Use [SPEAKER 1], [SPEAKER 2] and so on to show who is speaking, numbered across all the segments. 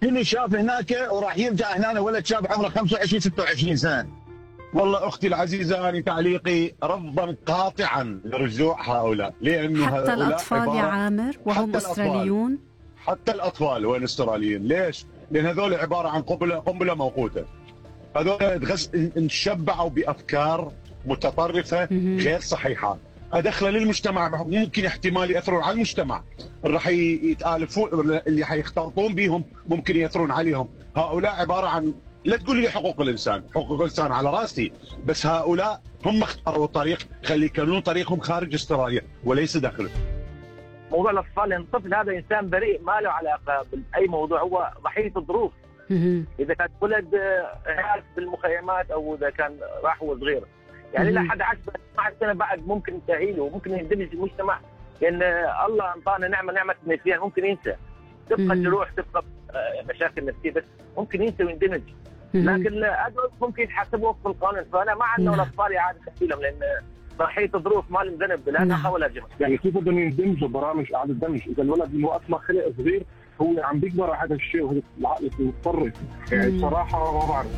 [SPEAKER 1] هنا شاف هناك وراح يرجع هنا ولد شاب عمره 25 26 سنه. والله اختي العزيزه، انا تعليقي رفضا قاطعا لرجوع هؤلاء، لانه
[SPEAKER 2] حتى
[SPEAKER 1] هؤلاء
[SPEAKER 2] الأطفال يا عامر وهم أستراليون.
[SPEAKER 1] حتى الاطفال وين استراليين. ليش؟ لان هذول عباره عن قنبله موقوته. هذول انشبعوا بافكار متطرفه غير صحيحه، ادخله للمجتمع، ممكن احتمال ياثرون على المجتمع، راح يتالفون، اللي حيختلطون بهم ممكن ياثرون عليهم. هؤلاء عباره عن، لا تقول لي حقوق الانسان، حقوق الانسان على راسي، بس هؤلاء هم اختاروا طريق، خلي يكملون طريقهم خارج استراليا وليس داخله.
[SPEAKER 3] موضوع الاطفال، الطفل هذا انسان بريء ما له علاقه باي موضوع، هو ضحيه الظروف. اذا كان ولد هالك بالمخيمات او اذا كان راح وهو صغير، يعني لحد 10 12 سنه بعد ممكن تاهيله وممكن يندمج في المجتمع، لان الله انطانا نعمه النسيان، ممكن ينسى، تبقى الجروح، تبقى مشاكل نفسيه، بس ممكن ينسى ويندمج. لكن هذول ممكن يتحاسبوا وفق القانون، فانا ما عندنا الاطفال اعاده تاهيلهم، لان ضحيه ظروف ما لهم ذنب، لا اخ ولا جمع.
[SPEAKER 4] يعني كيف بدهم يندمجوا برامج اعاده دمج؟ اذا الولد من وقت ما خلق صغير هو عم بيكبر على هذا الشيء، وهذا العقل المتطرف، يعني صراحه ما بعرف.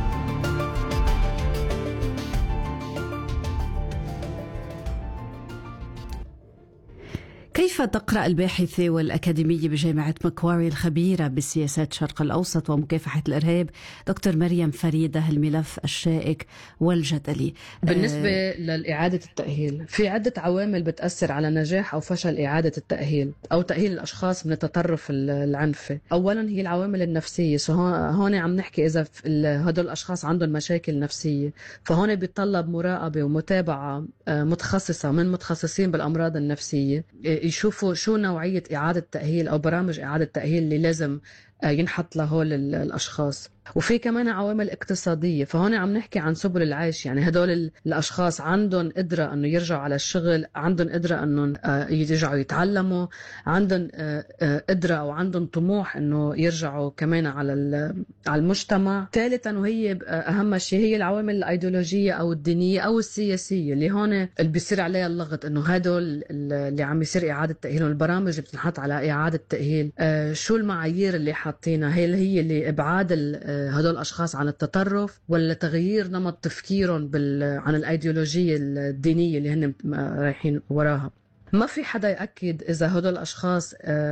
[SPEAKER 2] كيف تقرأ الباحثة والأكاديمية بجامعة مكواري الخبيرة بسياسات الشرق الأوسط ومكافحة الإرهاب دكتور مريم فريدة الملف الشائك والجدلي؟
[SPEAKER 5] بالنسبة لإعادة التأهيل، في عدة عوامل بتأثر على نجاح أو فشل إعادة التأهيل أو تأهيل الأشخاص من التطرف العنفي. أولا هي العوامل النفسية، هون عم نحكي إذا هدول الأشخاص عندهم مشاكل نفسية، فهون بيتطلب مراقبة ومتابعة متخصصة من متخصصين بالأمراض النفسية، يشوفوا شو نوعية إعادة تأهيل أو برامج إعادة تأهيل اللي لازم ينحط لهول الأشخاص. وفي كمان عوامل اقتصادية، فهون عم نحكي عن سبل العيش، يعني هدول الأشخاص عندهم قدرة أنه يرجعوا على الشغل، عندهم قدرة أنه يرجعوا يتعلموا، عندهم قدرة أو عندهم طموح أنه يرجعوا كمان على المجتمع. ثالثا وهي أهم شيء هي العوامل الأيديولوجية أو الدينية أو السياسية، اللي هون اللي بيصير عليها اللغط، أنه هدول اللي عم يصير إعادة تأهيلهم، البرامج اللي بتنحط على إعادة تأهيل، شو المعايير اللي حاطينها، هي اللي إبعاد هدول الأشخاص عن التطرف، ولا تغيير نمط تفكيرهم عن الأيديولوجية الدينية اللي هن رايحين وراها. ما في حدا يأكد إذا هدول الأشخاص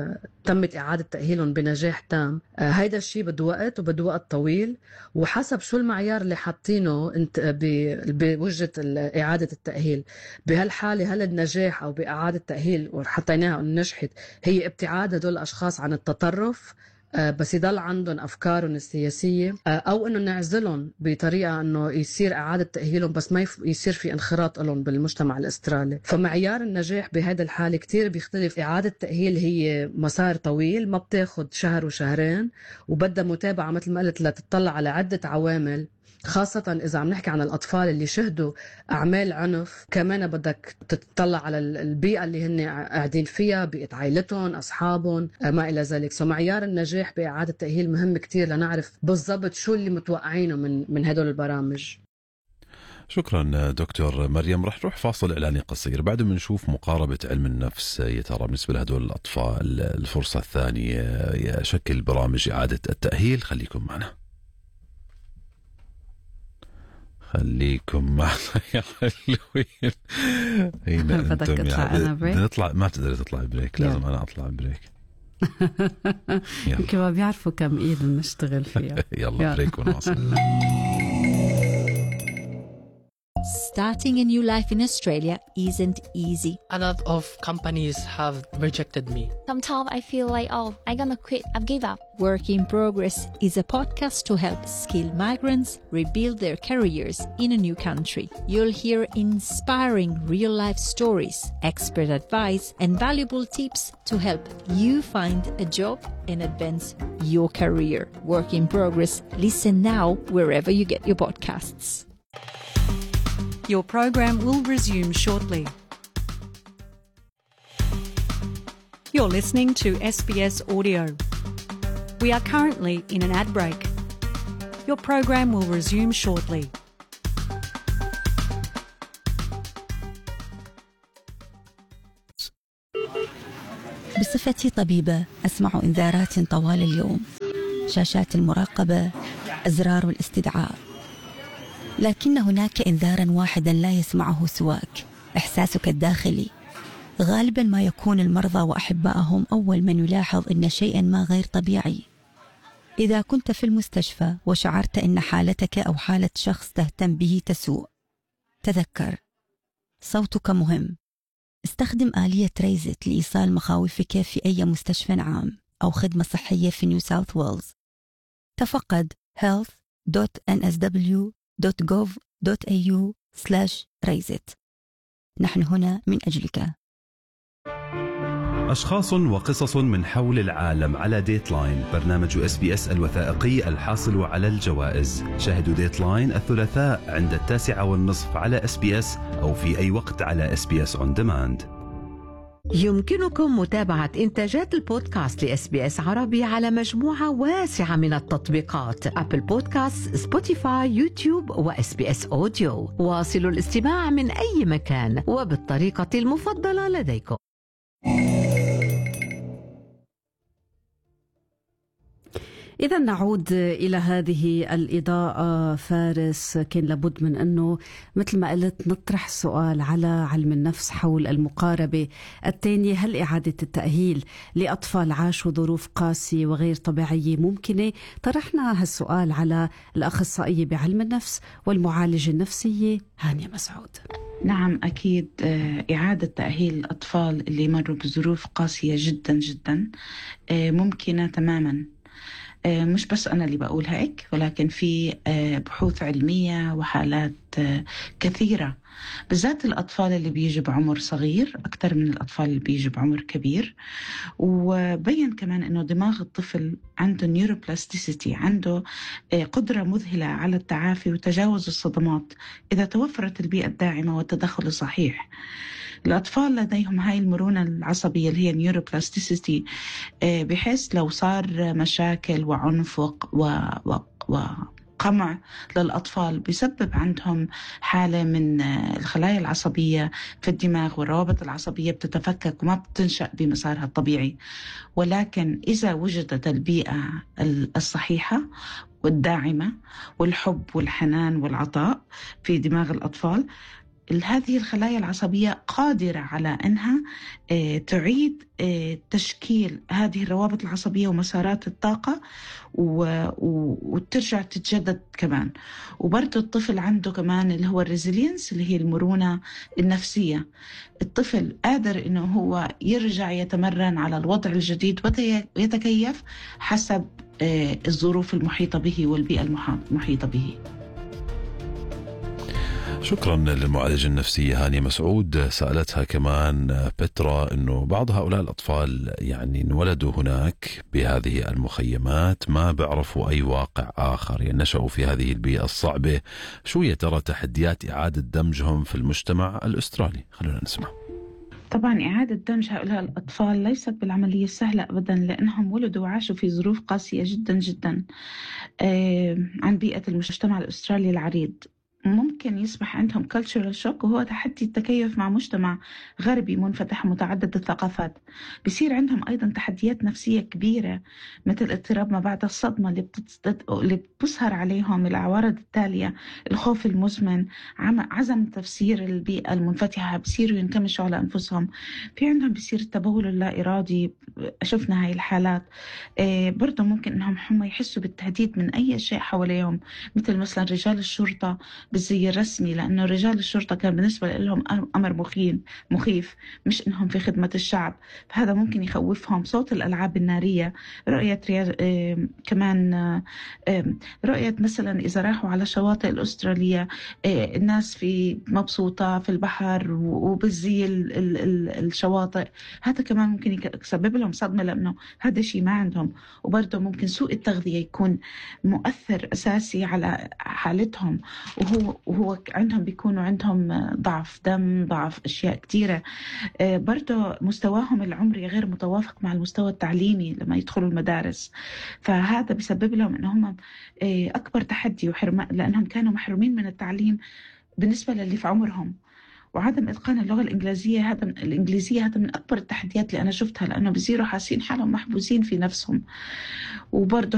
[SPEAKER 5] تمت إعادة تأهيلهم بنجاح تام. هيدا الشيء بده وقت وبده وقت طويل، وحسب شو المعيار اللي حاطينه انت بوجهة إعادة التأهيل. بهالحالة هل النجاح أو بإعادة تأهيل وحطيناها أن نجحت هي ابتعاد هدول الأشخاص عن التطرف بس يضل عندهم أفكارهم السياسية، أو أنه نعزلهم بطريقة أنه يصير إعادة تأهيلهم بس ما يصير في انخراط لهم بالمجتمع الأسترالي. فمعيار النجاح بهذا الحالة كتير بيختلف. إعادة تأهيل هي مسار طويل، ما بتاخد شهر وشهرين، وبدها متابعة مثل ما قلت لتطلع على عدة عوامل، خاصة إذا عم نحكي عن الأطفال اللي شهدوا أعمال عنف. كمان بدك تطلع على البيئة اللي هن قاعدين فيها، بيئة عائلتهم، أصحابهم، ما إلى ذلك. معيار النجاح بإعادة التأهيل مهم كتير لنعرف بالضبط شو اللي متوقعينه من هدول البرامج.
[SPEAKER 6] شكرا دكتور مريم. رح نروح فاصل إعلاني قصير، بعد ما نشوف مقاربة علم النفس يا ترى بالنسبة لهدول الأطفال الفرصة الثانية يشكل برامج إعادة التأهيل. خليكم معنا. خليكم معنا يا حلوين. أين أنتم يا نطلع؟ ما تقدر تطلع بريك، لازم أنا أطلع بريك.
[SPEAKER 2] يمكن ما بيعرفوا كم إيد بنشتغل فيها.
[SPEAKER 6] يلا بريك ونواصل.
[SPEAKER 7] Starting a new life in Australia isn't easy.
[SPEAKER 8] A lot of companies have rejected me.
[SPEAKER 9] Sometimes I feel like, I'm gonna quit, I've give up.
[SPEAKER 7] Work in Progress is a podcast to help skilled migrants rebuild their careers in a new country. You'll hear inspiring real-life stories, expert advice, and valuable tips to help you find a job and advance your career. Work in Progress. Listen now wherever you get your podcasts.
[SPEAKER 10] Your program will resume shortly. You're listening to SBS Audio. We are currently in an ad break. Your program will resume shortly.
[SPEAKER 11] بصفتي طبيبة أسمع إنذارات طوال اليوم. شاشات المراقبة، أزرار الاستدعاء. لكن هناك إنذاراً واحداً لا يسمعه سواك، إحساسك الداخلي. غالباً ما يكون المرضى وأحبائهم أول من يلاحظ أن شيئاً ما غير طبيعي. إذا كنت في المستشفى وشعرت أن حالتك أو حالة شخص تهتم به تسوء، تذكر صوتك مهم. استخدم آلية ريزت لإيصال مخاوفك في أي مستشفى عام أو خدمة صحية في نيو ساوث ويلز. تفقد health.nsw.gov.au/ريزت. نحن هنا من أجلك.
[SPEAKER 6] أشخاص وقصص من حول العالم على ديتلاين، برنامج SBS الوثائقي الحاصل على الجوائز. شاهدوا ديتلاين الثلاثاء عند 9:30 على SBS أو في أي وقت على SBS On Demand.
[SPEAKER 12] يمكنكم متابعة إنتاجات البودكاست لSBS عربي على مجموعة واسعة من التطبيقات: أبل بودكاست، سبوتيفاي، يوتيوب وSBS أوديو. واصلوا الاستماع من أي مكان وبالطريقة المفضلة لديكم.
[SPEAKER 2] إذا نعود إلى هذه الإضاءة فارس. كان لابد من أنه مثل ما قلت نطرح السؤال على علم النفس حول المقاربة الثانية. هل إعادة التأهيل لأطفال عاشوا ظروف قاسية وغير طبيعية ممكنة؟ طرحنا هالسؤال على الأخصائية بعلم النفس والمعالجة النفسية هانية مسعود.
[SPEAKER 13] نعم أكيد، إعادة تأهيل الأطفال اللي مروا بظروف قاسية جدا جدا ممكنة تماما. مش بس أنا اللي بقول هيك، ولكن في بحوث علمية وحالات كثيرة، بالذات الأطفال اللي بيجوا بعمر صغير أكثر من الأطفال اللي بيجوا بعمر كبير. وبين كمان أنه دماغ الطفل عنده نيوروبلاستيسيتي، عنده قدرة مذهلة على التعافي وتجاوز الصدمات إذا توفرت البيئة الداعمة والتدخل الصحيح. الأطفال لديهم هاي المرونة العصبية اللي هي نيوروبلاستيسيتي، بحيث لو صار مشاكل وعنف وقمع للأطفال بيسبب عندهم حالة من الخلايا العصبية في الدماغ، والروابط العصبية بتتفكك وما بتنشأ بمسارها الطبيعي. ولكن إذا وجدت البيئة الصحيحة والداعمة والحب والحنان والعطاء في دماغ الأطفال، هذه الخلايا العصبية قادرة على أنها تعيد تشكيل هذه الروابط العصبية ومسارات الطاقة وترجع تتجدد كمان. وبرضو الطفل عنده كمان اللي هو الريزيلينس، اللي هي المرونة النفسية. الطفل قادر أنه هو يرجع يتمرن على الوضع الجديد ويتكيف حسب الظروف المحيطة به والبيئة المحيطة به.
[SPEAKER 6] شكرا للمعالجة النفسية هانية مسعود. سألتها كمان بترا أنه بعض هؤلاء الأطفال يعني انولدوا هناك بهذه المخيمات، ما بيعرفوا أي واقع آخر، يعني نشأوا في هذه البيئة الصعبة. شو يا ترى تحديات إعادة دمجهم في المجتمع الأسترالي؟ خلونا نسمع.
[SPEAKER 13] طبعا إعادة دمج هؤلاء الأطفال ليست بالعملية السهلة أبدا، لأنهم ولدوا وعاشوا في ظروف قاسية جدا جدا عن بيئة المجتمع الأسترالي العريض. ممكن يصبح عندهم cultural shock، وهو تحدي التكيف مع مجتمع غربي منفتح متعدد الثقافات. بيصير عندهم أيضا تحديات نفسية كبيرة، مثل اضطراب ما بعد الصدمة اللي بتظهر عليهم العوارض التالية: الخوف المزمن، عدم تفسير البيئة المنفتحة، بيصيروا ينكمشوا على أنفسهم. في عندهم بيصير التبول اللا إرادي، شفنا هاي الحالات. برضو ممكن إنهم هم يحسوا بالتهديد من أي شيء حواليهم، مثل رجال الشرطة بالزي الرسمي، لأنه رجال الشرطة كان بالنسبة لهم أمر مخيف، مش إنهم في خدمة الشعب، فهذا ممكن يخوفهم. صوت الألعاب النارية، رؤية كمان رؤية مثلا إذا راحوا على شواطئ الأسترالية الناس في مبسوطة في البحر وبالزي الشواطئ، هذا كمان ممكن يسبب لهم صدمة، لأنه هذا شيء ما عندهم. وبرضه ممكن سوء التغذية يكون مؤثر أساسي على حالتهم، وهو عندهم بيكونوا عندهم ضعف دم، ضعف أشياء كتيرة. برضو مستواهم العمري غير متوافق مع المستوى التعليمي لما يدخلوا المدارس، فهذا بيسبب لهم أنهم أكبر تحدي لأنهم كانوا محرومين من التعليم بالنسبة للي في عمرهم. وعدم إتقان اللغة الإنجليزية هذا من أكبر التحديات اللي أنا شفتها، لأنه بيصيروا حاسين حالهم محبوسين في نفسهم. وبرضو